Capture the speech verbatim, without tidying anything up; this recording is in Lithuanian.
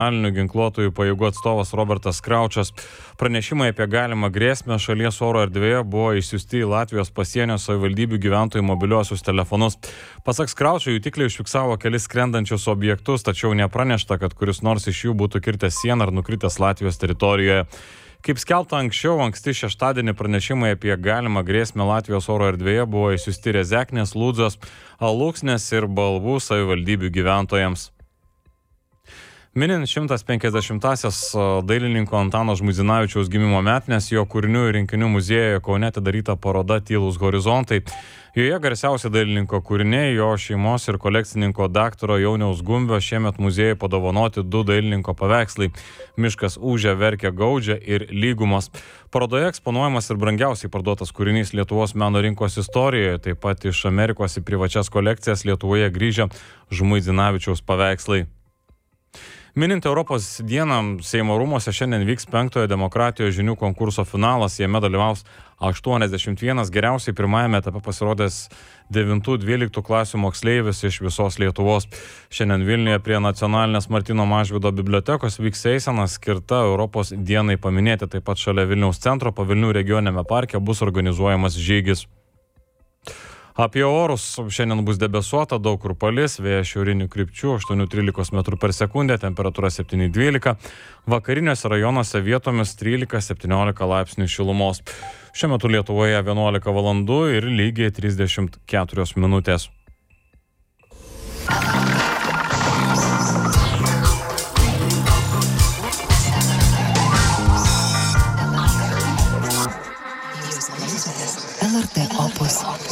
nacionalinių ginkluotųjų pajėgų atstovas Robertas Kraučas. Pranešimai apie galimą grėsmę šalies oro erdvėje buvo išsiųsti į Latvijos pasienio savivaldybių gyventojų mobiliuosius telefonus. Pasak Kraučio, jutikliai užfiksavo kelis skrendančius objektus, tačiau nepranešta, kad kuris nors iš jų būtų kirtęs sieną ar nukritęs Latvijos teritorijoje. Kaip skelbta anksčiau, anksti šeštadienį pranešimai apie galimą grėsmę Latvijos oro erdvėje buvo išsiųsti Rezeknės, Lūdzos, Alūksnės ir Balvų savivaldybių gyventojams. Minint šimtas penkiasdešimtąsias dailininko Antano Žmuidzinavičiaus gimimo metines, jo kūrinių ir rinkinių muziejuje Kaune atidaryta paroda Tylūs horizontai. Joje garsiausi dailininko kūriniai, jo šeimos ir kolekcininko daktaro Jauniaus Gumbio šiemet muziejui padovanoti du dailininko paveikslai – Miškas ūžia, verkia gaudžia ir Lygumos. Parodoje eksponuojamas ir brangiausiai parduotas kūrinys Lietuvos meno rinkos istorijoje, taip pat iš Amerikos į privačias kolekcijas Lietuvoje grįžę Žmuidzinavičiaus paveikslai. Minint Europos dieną, Seimo rūmuose šiandien vyks penktojo demokratijos žinių konkurso finalas. Jame dalyvaus aštuoniasdešimt vienas geriausiai pirmajame etape pasirodęs devintų dvyliktų klasių moksleivis iš visos Lietuvos. Šiandien Vilniuje prie nacionalinės Martyno Mažvydo bibliotekos vyks eisena skirta Europos dienai paminėti. Taip pat šalia Vilniaus centro Pavilnių regioniniame parke bus organizuojamas žygis. Apie orus šiandien bus debesuota, daug kur palis, vėjas šiaurinių krypčių aštuoni trylika metrų per sekundę, temperatūra septyni dvylika, vakariniuose rajonuose vietomis trylika septyniolika laipsnių šilumos. Šiuo metu Lietuvoje vienuolika valandų ir lygiai trisdešimt keturios minutės. L R T Opus.